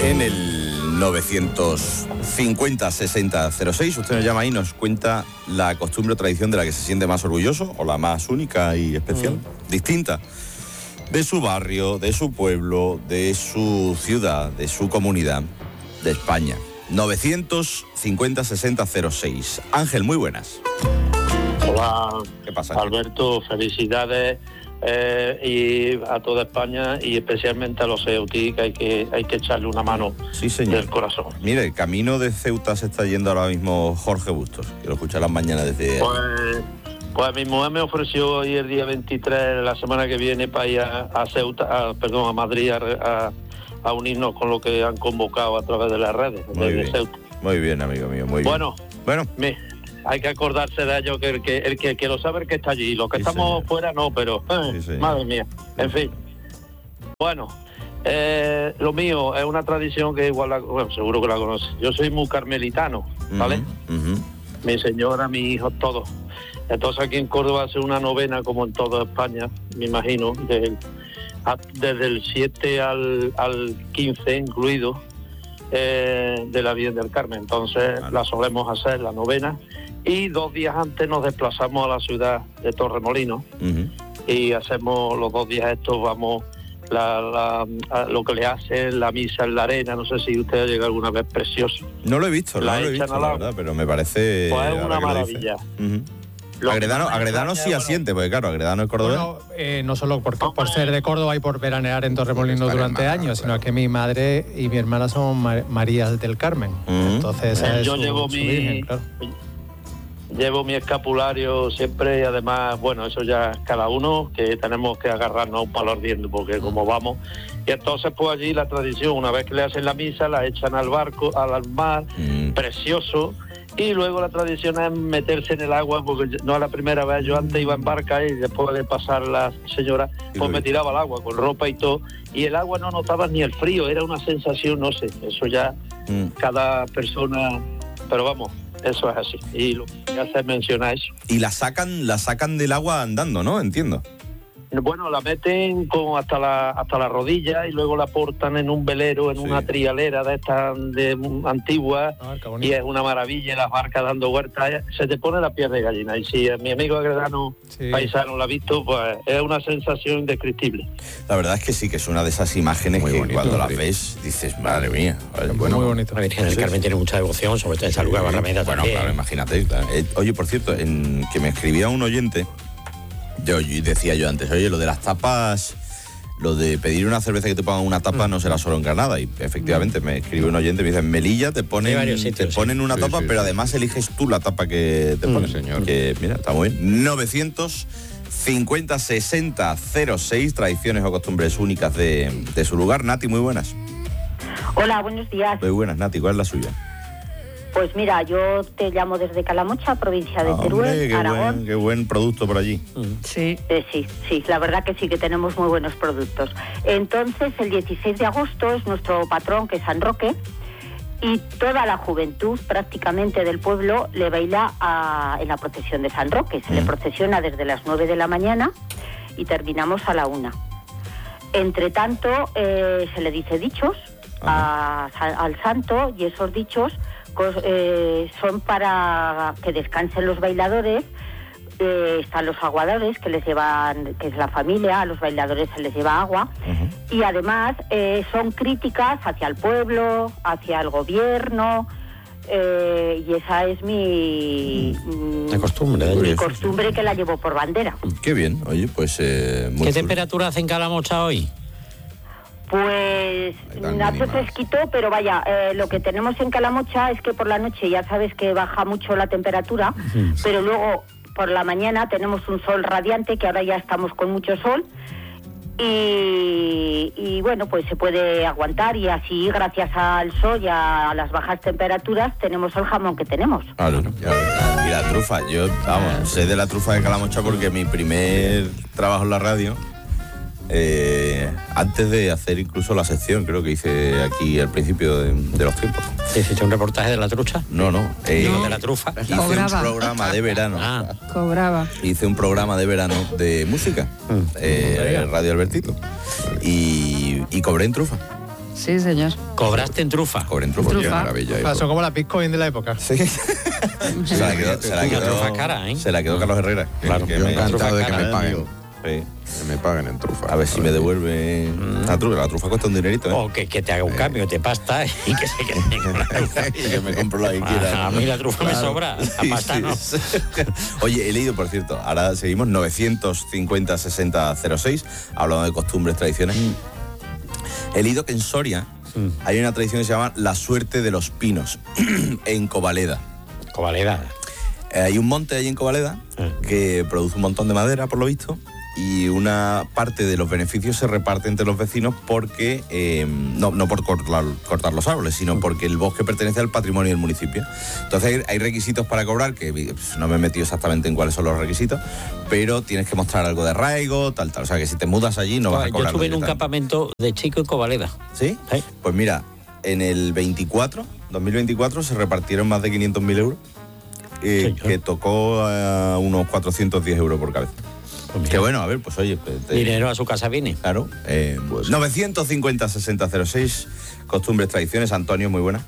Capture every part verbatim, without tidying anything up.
En el novecientos cincuenta sesenta cero seis, usted nos llama y nos cuenta la costumbre o tradición de la que se siente más orgulloso, o la más única y especial, mm. distinta, de su barrio, de su pueblo, de su ciudad, de su comunidad, de España. novecientos cincuenta sesenta cero seis. Ángel, muy buenas. Hola, ¿qué pasa? Alberto, felicidades eh, y a toda España y especialmente a los Ceutí, que hay que hay que echarle una mano sí, señor. del corazón. Mire, camino de Ceuta se está yendo ahora mismo Jorge Bustos, que lo escucha las mañanas desde... Pues, pues mi mujer me ofreció hoy el día veintitrés, la semana que viene, para ir a, a Ceuta, a, perdón, a Madrid, a, a, a unirnos con lo que han convocado a través de las redes muy de bien, Ceuta. Muy bien, amigo mío, muy bueno, bien. Bueno, me, hay que acordarse de ello, que el que, el que, que lo sabe el que está allí, los que sí, estamos señor. fuera no, pero eh, sí, madre mía, en fin. Bueno, eh, lo mío es una tradición que igual, la, bueno, seguro que la conoce. Yo soy muy carmelitano, ¿vale? Uh-huh, uh-huh. Mi señora, mi hijo, todos. Entonces aquí en Córdoba hace una novena como en toda España, me imagino, desde el, desde el siete al, al quince incluido, eh, de la Virgen del Carmen. Entonces vale. La solemos hacer, la novena, y dos días antes nos desplazamos a la ciudad de Torremolinos uh-huh. y hacemos los dos días estos, vamos, la, la, lo que le hacen, la misa en la arena, no sé si usted ha llegado alguna vez, precioso. No lo he visto, no lo he visto, la verdad, pero me parece... Pues es una maravilla. Agredano, Agredano sí asiente, porque claro, Agredano es cordobés. Bueno, eh, no solo por, por ser de Córdoba y por veranear en Torremolinos durante años, sino que mi madre y mi hermana son Mar- Marías del Carmen. Uh-huh. Entonces eh, es yo su, llevo su mi virgen, claro. Llevo mi escapulario siempre, y además, bueno, eso ya cada uno, que tenemos que agarrarnos a un palo ardiendo, porque como vamos. Y entonces, pues allí la tradición, una vez que le hacen la misa, la echan al barco, al mar, mm. precioso. Y luego la tradición es meterse en el agua, porque no es la primera vez, yo antes iba en barca y después de pasar la señora, pues me tiraba al agua con ropa y todo, y el agua no notaba ni el frío, era una sensación, no sé, eso ya mm. cada persona, pero vamos, eso es así, y lo que hace es mencionar eso. Y la sacan, la sacan del agua andando, ¿no? Entiendo. Bueno, la meten con hasta la hasta la rodilla y luego la portan en un velero, en sí. una trialera de estas de antiguas, ah, y es una maravilla, las barcas dando vueltas, se te pone la piel de gallina. Y si mi amigo Agredano sí. paisano la ha visto, pues es una sensación indescriptible. La verdad es que sí, que es una de esas imágenes muy que bonito, cuando la ves dices, madre mía. Bueno, muy bonito. La Virgen del Carmen tiene mucha devoción, sobre todo en San Lucas de Barrameda bueno, también. Claro, imagínate. Eh, oye, por cierto, en que me escribía un oyente, yo decía yo antes, oye, lo de las tapas, lo de pedir una cerveza que te pongan una tapa mm. no será solo en Granada. Y efectivamente me escribe un oyente, me dice, en Melilla te ponen, sitios, te ponen sí. una sí, tapa, sí, pero sí. además eliges tú la tapa que te ponen. Mm, señor. Que, mira, está muy bien. novecientos cincuenta sesenta cero seis, tradiciones o costumbres únicas de, de su lugar. Nati, muy buenas. Hola, buenos días. Muy buenas, Nati, ¿cuál es la suya? Pues mira, yo te llamo desde Calamocha, provincia de ah, Teruel, hombre, qué Aragón. Buen, qué buen producto por allí. Sí. Eh, sí, sí, la verdad que sí, que tenemos muy buenos productos. Entonces, el dieciséis de agosto es nuestro patrón, que es San Roque, y toda la juventud prácticamente del pueblo le baila a, en la procesión de San Roque. Se mm. le procesiona desde las nueve de la mañana y terminamos a la una. Entre tanto, eh, se le dice dichos a, al santo, y esos dichos Eh, son para que descansen los bailadores. Eh, están los aguadores que les llevan, que es la familia, a los bailadores se les lleva agua, uh-huh. y además eh, son críticas hacia el pueblo, hacia el gobierno, eh, y esa es mi la costumbre, mi ¿eh? costumbre, que la llevo por bandera. Qué bien, oye, pues eh, muy ¿qué chulo. temperatura hace en Calamocha hoy? Pues hace fresquito, pero vaya, eh, lo que tenemos en Calamocha es que por la noche ya sabes que baja mucho la temperatura, sí. pero luego por la mañana tenemos un sol radiante, que ahora ya estamos con mucho sol, y, y bueno, pues se puede aguantar, y así gracias al sol y a las bajas temperaturas tenemos el jamón que tenemos. Claro, y la trufa, yo vamos, sé de la trufa de Calamocha porque mi primer trabajo en la radio, Eh, antes de hacer incluso la sección, creo que hice aquí al principio de, de los tiempos. ¿Hiciste un reportaje de la trucha? No, no. Eh, no. ¿De la trufa? Hice Cobraba. un programa de verano. Ah. Cobraba. Hice un programa de verano de música, mm. eh, Radio Albertito. Y, y cobré en trufa. Sí, señor. ¿Cobraste en trufa? Cobré en trufa. Trufa. Qué maravilla. Pasó como la Bitcoin de la época. Sí. se la quedó, se la Una quedó, trufa cara, ¿eh? se la quedó Carlos Herrera. Claro, que Yo me- encantado de que me cara, paguen. Sí. Que me paguen en trufa. A ver si me devuelve la trufa. La trufa cuesta un dinerito, ¿eh? O que, que te haga un cambio, te pasta y que se quede con la trufa. Y que me compro la que quiera. A mí la trufa me Claro. sobra, la Sí, pasta sí. no. Oye, he leído, por cierto, ahora seguimos novecientos cincuenta sesenta cero seis, hablando de costumbres, tradiciones. He leído que en Soria hay una tradición que se llama la suerte de los pinos, en Covaleda. Covaleda. Eh, Hay un monte ahí en Covaleda Ah. que produce un montón de madera, por lo visto, y una parte de los beneficios se reparte entre los vecinos porque, eh, no, no por cortar, cortar los árboles, sino porque el bosque pertenece al patrimonio del municipio. Entonces hay, hay requisitos para cobrar, que pues, no me he metido exactamente en cuáles son los requisitos, pero tienes que mostrar algo de arraigo, tal, tal. O sea que si te mudas allí no vas a Yo cobrar. estuve en un campamento de chico en Covaleda. ¿Sí? Sí. Pues mira, en el veinticuatro, dos mil veinticuatro, se repartieron más de quinientos mil euros, eh, Señor. que tocó a unos cuatrocientos diez euros por cabeza. Pues mira, Que bueno, a ver, pues oye, pues, te- dinero a su casa viene. claro. Eh, novecientos cincuenta sesenta cero seis, costumbres, tradiciones. Antonio, muy buena.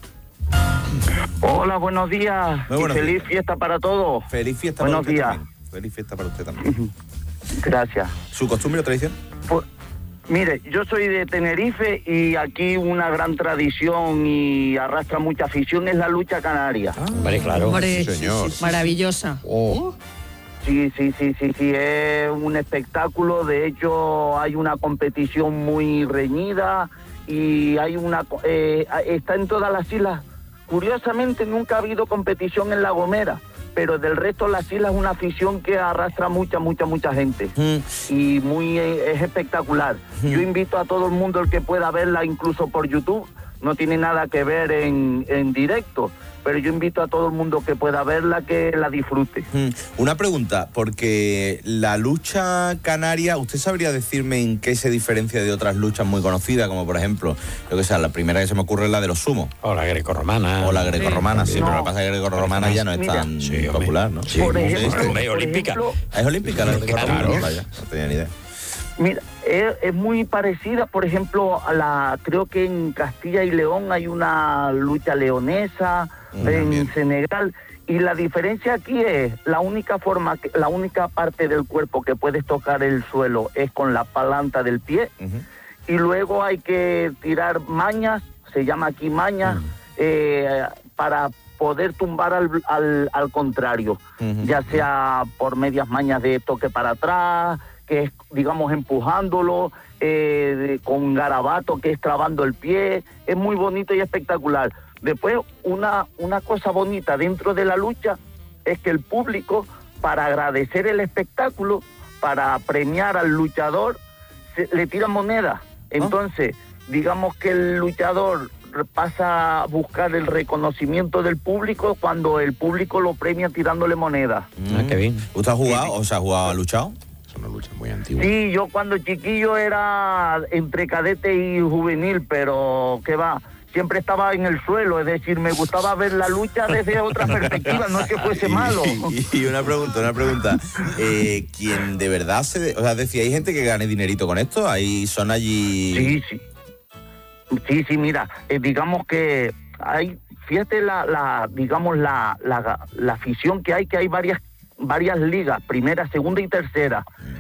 Hola, buenos días. Muy buenos y feliz días. fiesta para todos. Feliz fiesta Buenos para usted días. también. Feliz fiesta para usted también. Gracias. ¿Su costumbre o tradición? Pues, mire, yo soy de Tenerife y aquí una gran tradición y arrastra mucha afición es la lucha canaria. Hombre, claro. Hombre, sí, señor. maravillosa. Oh, Sí, sí, sí, sí, sí, es un espectáculo. De hecho, hay una competición muy reñida y hay una co- eh, está en todas las islas. Curiosamente, nunca ha habido competición en La Gomera, pero del resto de las islas es una afición que arrastra mucha, mucha, mucha gente. Mm. Y muy eh, es espectacular. Yo invito a todo el mundo el que pueda verla, incluso por YouTube. No tiene nada que ver en, en directo, pero yo invito a todo el mundo que pueda verla, que la disfrute. Mm. Una pregunta, porque la lucha canaria, ¿usted sabría decirme en qué se diferencia de otras luchas muy conocidas, como por ejemplo, lo que sea, la primera que se me ocurre es la de los sumos, O la grecorromana. o la grecorromana, sí, No. pero lo que pasa es que la grecorromana ya no es Mira. tan Sí, hombre. popular, ¿no? Sí, Por sí, ejemplo, sí, hombre, por olímpica. ejemplo, ¿Es olímpica la grecorromana? Claro. Vaya, no tenía ni idea. Mira, es, es muy parecida, por ejemplo, a la, creo que en Castilla y León hay una lucha leonesa, Mm, en bien. Senegal, y la diferencia aquí es, la única forma, que, la única parte del cuerpo que puedes tocar el suelo es con la planta del pie, Ujú. y luego hay que tirar mañas, se llama aquí mañas, eh, para poder tumbar al, al, al contrario, Ujú. ya sea por medias mañas de toque para atrás, que es, digamos, empujándolo, eh, de- con garabato, que es trabando el pie. Es muy bonito y espectacular. Después, una, una cosa bonita dentro de la lucha es que el público, para agradecer el espectáculo, para premiar al luchador, se- le tira moneda. Entonces, digamos que el luchador pasa a buscar el reconocimiento del público cuando el público lo premia tirándole moneda. Ah, qué bien. ¿Usted ha jugado o se ha jugado, ha luchado? es una lucha muy antigua. Sí, yo cuando chiquillo era entre cadete y juvenil, pero qué va, siempre estaba en el suelo, es decir, me gustaba ver la lucha desde otra perspectiva, no es que fuese malo. Y, y una pregunta, una pregunta. Eh, ¿Quién de verdad se... de- o sea, decía, ¿hay gente que gane dinerito con esto? Ahí son allí... Sí, sí. Sí, sí, mira, eh, digamos que hay, fíjate la, la digamos, la, la, la afición que hay, que hay varias, varias ligas, primera, segunda y tercera.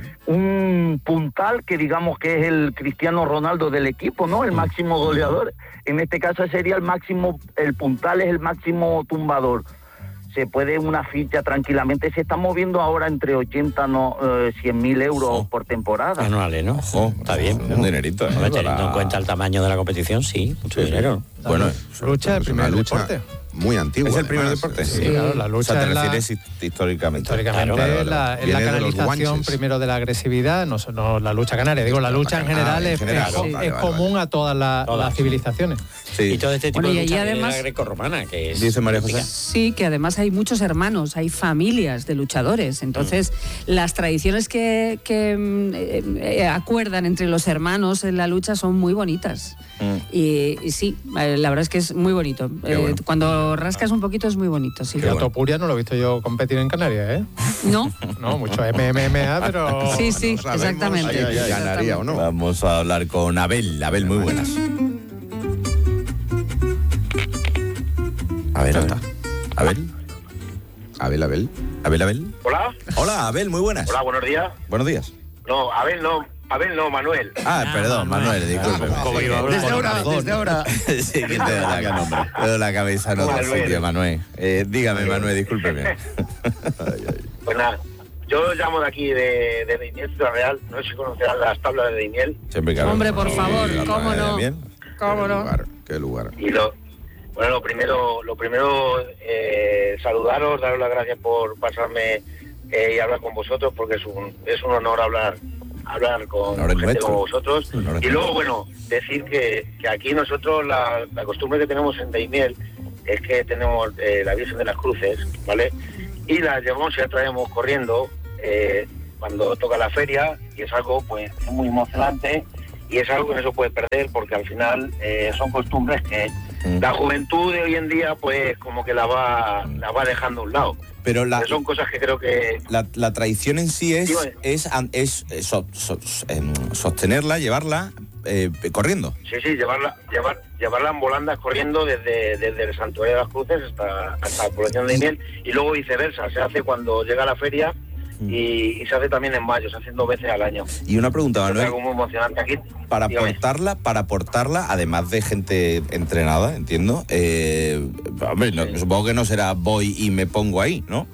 Un puntal que digamos que es el Cristiano Ronaldo del equipo, ¿no? El máximo goleador. En este caso sería el máximo, el puntal es el máximo tumbador. Se puede una ficha tranquilamente, se está moviendo ahora entre ochenta, no, eh, cien mil euros Ojo. por temporada. Anuales, ¿no? Ojo, Está bien. un dinerito, ¿eh? Hombre, teniendo Para- en cuenta el tamaño de la competición, sí, mucho Sí, sí. dinero. Bueno, Lucha, el Es primer una lucha deporte. muy antigua. ¿es el primer además. deporte? Sí, claro, la O lucha sea, te es la- refieres hist- históricamente. Históricamente Claro, es la, es la Viene de los canalización guanches. primero de la agresividad, no, so- no la lucha canaria, digo, la lucha en general en es, general, es- ¿no? es Vale, vale, común vale. a todas la- Todas. las civilizaciones. Sí. Y todo este tipo Bueno, y de allí lucha viene de además- la grecorromana, que es... Dice María José. Sí, que además hay muchos hermanos, hay familias de luchadores. Entonces, las tradiciones que, que, mm, eh, eh, acuerdan entre los hermanos en la lucha son muy bonitas. Mm. Y, y sí, eh, la verdad es que es muy bonito. Eh, bueno. Cuando rascas un poquito es muy bonito, sí. La topuria no lo he visto yo competir en Canarias, ¿eh? ¿No? No, mucho M M A, pero... Sí, sí, no sabemos exactamente. si ganaría o no. Vamos a hablar con Abel. Abel, muy buenas. A ver, anda. Abel. Abel, Abel. Abel, Abel. Hola. Hola, Abel, muy buenas. Hola, buenos días. Buenos días. No, Abel no, Abel no, Manuel. Ah, ah perdón, Manuel, Manuel disculpe. ¿Cómo iba a hablar? Desde ahora, desde ahora. Sí, que te da la, te da la cabeza en otro sitio, Manuel. Eh, dígame, Manuel, discúlpeme. Pues nada, yo llamo de aquí de, de Daimiel, Ciudad Real. No sé si conocerán las tablas de Daimiel. Siempre que Hombre, por favor, ¿cómo no? ¿Cómo ¿Qué no? lugar? ¿Qué lugar? Y lo, bueno, lo primero, lo primero eh, saludaros, daros las gracias por pasarme eh, y hablar con vosotros, porque es un, es un honor hablar hablar con Ahora gente nuestro. como vosotros. Ahora Y luego, bueno, decir que, que aquí nosotros la, la costumbre que tenemos en Daimiel es que tenemos eh, la Virgen de las Cruces, ¿vale? Y la llevamos y la traemos corriendo eh, cuando toca la feria, y es algo pues muy emocionante, y es algo que no se puede perder, porque al final eh, son costumbres que mm. la juventud de hoy en día pues como que la va la va dejando a un lado. Pero la, son cosas que creo que... La, la tradición en sí es, sí, bueno. es, es, es so, so, eh, sostenerla, llevarla eh, corriendo. Sí, sí, llevarla llevar, llevarla en volandas corriendo desde, desde el Santuario de las Cruces hasta, hasta la población de Daimiel, y luego viceversa, se hace cuando llega la feria y, y se hace también en mayo, se hacen dos veces al año. Y una pregunta, Manuel. Es algo muy emocionante aquí. Para Dígame. portarla, para portarla, además de gente entrenada, entiendo, eh, hombre, no, Sí. supongo que no será voy y me pongo ahí, ¿no?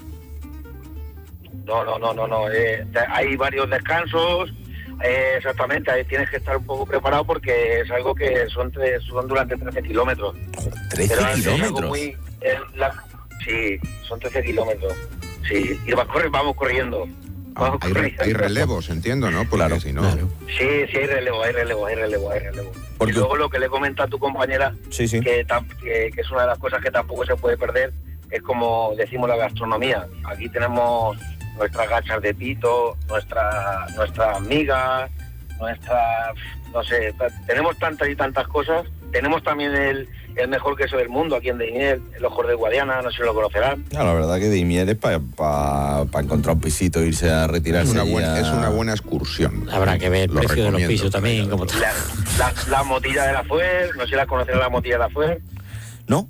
No, no, no, no, no. Eh, hay varios descansos, eh, exactamente, ahí tienes que estar un poco preparado porque es algo que son, tres, son durante trece kilómetros. ¿trece Pero es kilómetros? algo muy, eh, la- sí, son trece kilómetros. Sí, y vas corre, vamos corriendo. Ah, Vamos hay, re- corriendo. hay relevos, entiendo, ¿no? Porque Claro, si no... claro. Sí, sí, hay relevo, hay relevo, hay relevo, hay relevo. Porque- Y luego lo que le comenta a tu compañera, Sí, sí. que, tam- que, que es una de las cosas que tampoco se puede perder, es como decimos la gastronomía. Aquí tenemos nuestras gachas de pito, nuestra, nuestras migas, nuestras, no sé, ta- tenemos tantas y tantas cosas. Tenemos también el, el mejor queso del mundo aquí en Daimiel, el Ojos de Guadiana, no sé si lo conocerán. No, la verdad que Daimiel es para pa, pa encontrar un pisito e irse a retirarse. Es una, y buena, a- es una buena excursión. Habrá que ver el Lo precio de los recomiendo pisos también. para Como ir a tal. La, la, la motilla de la Fuer, no sé si la conocerán, la motilla de la Fuer. ¿No?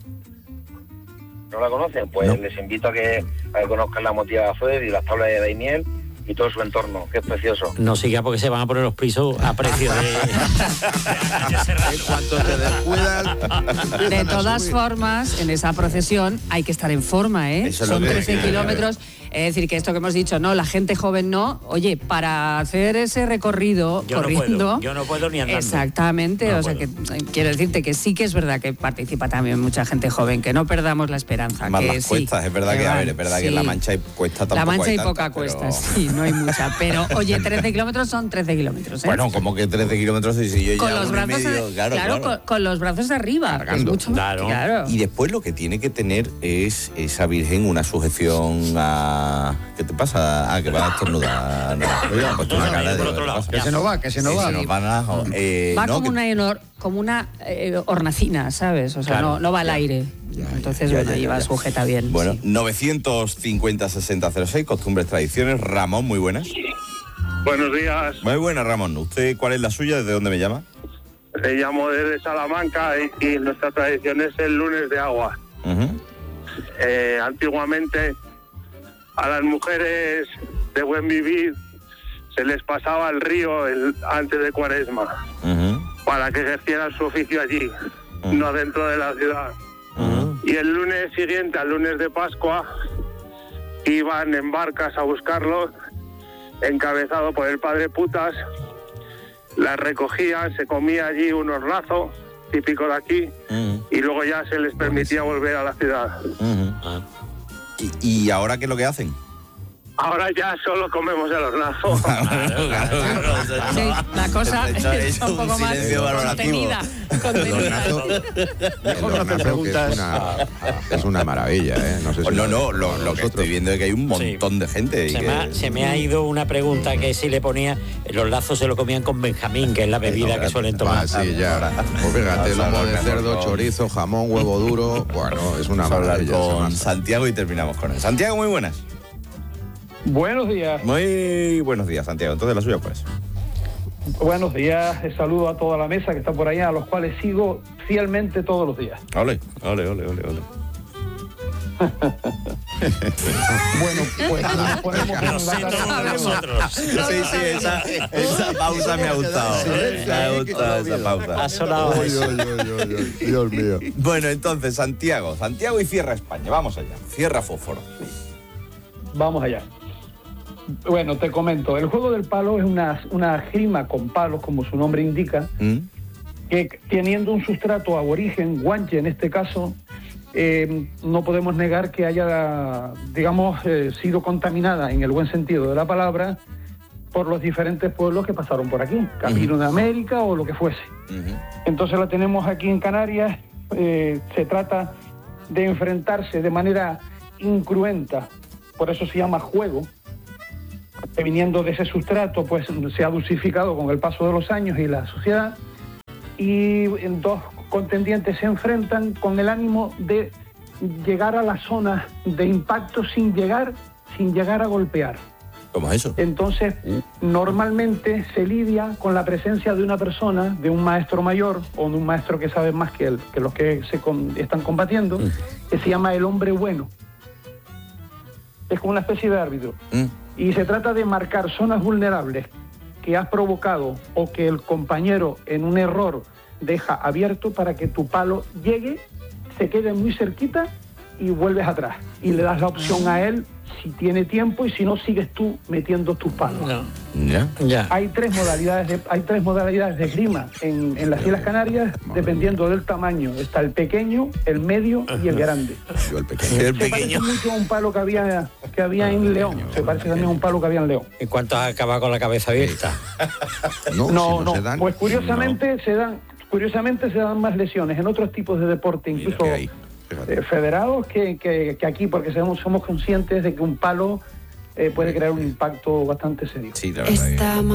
¿No la conocen? Pues No. les invito a que, a que conozcan la motilla de la Fuer y las tablas de Daimiel y todo su entorno, que es precioso. No siga porque se van a poner los pisos a precio de... En cuanto te descuidas... De todas formas, en esa procesión hay que estar en forma, ¿eh? Eso es lo Son que trece decía, kilómetros. Es decir, que esto que hemos dicho, no, la gente joven no. Oye, para hacer ese recorrido Yo no corriendo... puedo, yo no puedo ni andando. Exactamente, No o sea que puedo. eh, quiero decirte que sí que es verdad que participa también mucha gente joven, que no perdamos la esperanza. Más que las sí, cuestas, es verdad que, a van, ver, es verdad que sí. en La Mancha hay cuesta tampoco La Mancha hay hay poca tanta, pero- cuesta, sí, no hay mucha. Pero, oye, trece kilómetros son trece kilómetros, ¿eh? Bueno, como que trece kilómetros y si yo con ya los uno y brazos, medio, de- claro, claro. Con, con los brazos de arriba, que es Cargando. mucho más- Claro. claro. Y después lo que tiene que tener es esa virgen una sujeción a... ¿Qué te pasa? Ah, que va a estornudar. No, oiga, pues tú una cara de... por otro ¿qué lado. pasa? Que se nos va, que se nos Sí, va. se nos van a- eh, Va no, como, que- una, enor- como una eh, hornacina, ¿sabes? O sea, Claro, no, no va al ya. aire. Entonces, ya, bueno, ya, ahí ya, va ya. sujeta bien. Bueno, sí. novecientos cincuenta sesenta cero seis, costumbres, tradiciones. Ramón, muy buenas. Buenos días, Muy buenas, Ramón. ¿Usted cuál es la suya? ¿Desde dónde me llama? le llamo desde Salamanca y, y nuestra tradición es el lunes de agua. Ujú. Eh, antiguamente a las mujeres de buen vivir se les pasaba al río el, antes de Cuaresma Ujú. para que ejercieran su oficio allí, Ujú. no dentro de la ciudad. Ujú. Y el lunes siguiente, al lunes de Pascua, iban en barcas a buscarlos, encabezado por el padre Putas, las recogían, se comía allí un hornazo, típico de aquí, Ujú. y luego ya se les permitía volver a la ciudad. Ujú. Ah. ¿Y, y ahora qué es lo que hacen? Ahora ya solo comemos el hornazo. Sí, la cosa Eso es es un un poco más silencio valorativo. contenida. El contenida. hornazo, el hornazo que es una, es una maravilla, ¿eh? No sé si Pues no, no, lo- lo, lo que nosotros- estoy viendo es que hay un montón Sí. de gente. y Se, que- me ha, se me ha ido una pregunta que si le ponía, los lazos se lo comían con Benjamín, que es la bebida que suelen Ah, tomar. sí, ya. Pues fíjate, Vamos a lomo hablar de mejor cerdo, con- chorizo, jamón, huevo duro. Bueno, es una Vamos a hablar maravilla. esa con masa. Santiago y terminamos con él. Santiago, muy buenas. Buenos días, Muy buenos días, Santiago. Entonces la suya, pues. buenos días. Saludo a toda la mesa que está por allá, a los cuales sigo fielmente todos los días. Ole, ole, ole, ole, ole. Bueno, pues nos ponemos en la nosotros. Sí, sí, esa, esa pausa me ha gustado. Me ha gustado esa pausa. Ha sonado Oy, eso. oy, oy, oy, oy. Dios mío. Bueno, entonces, Santiago. Santiago y cierra España. Vamos allá. Cierra Fósforo. Vamos allá. Bueno, te comento, el juego del palo es una, una esgrima con palos, como su nombre indica, ¿Mm? que teniendo un sustrato aborigen, guanche en este caso, eh, no podemos negar que haya, digamos, eh, sido contaminada en el buen sentido de la palabra por los diferentes pueblos que pasaron por aquí, Camino de América o lo que fuese. Uh-huh. Entonces la tenemos aquí en Canarias, eh, se trata de enfrentarse de manera incruenta, por eso se llama juego, que viniendo de ese sustrato pues se ha dulcificado con el paso de los años y la sociedad, y en dos contendientes se enfrentan con el ánimo de llegar a la zona de impacto sin llegar, sin llegar a golpear. ¿Cómo es eso? Entonces, normalmente se lidia con la presencia de una persona, de un maestro mayor o de un maestro que sabe más que, él, que los que se con, están combatiendo, mm. que se llama el hombre bueno. Es como una especie de árbitro. Mm. Y se trata de marcar zonas vulnerables que has provocado o que el compañero en un error deja abierto para que tu palo llegue, se quede muy cerquita y vuelves atrás. Y le das la opción a él si tiene tiempo y si no, sigues tú metiendo tus palos. No. Ya. Ya. Hay tres modalidades de, hay tres modalidades de esgrima en, en las Islas Canarias, dependiendo del tamaño. Está el pequeño, el medio y el grande. Yo el pequeño. El Se pequeño. parece mucho a un palo que había, que había en León. Se parece también a un palo que había en León. ¿En cuánto has acabado con la cabeza abierta? No, No, si no. se dan, Pues curiosamente se dan, curiosamente se dan más lesiones en otros tipos de deporte, Mira incluso que hay. eh, federados, que, que, que aquí, porque somos, somos conscientes de que un palo eh, puede crear un impacto bastante serio. Sí, la verdad. que-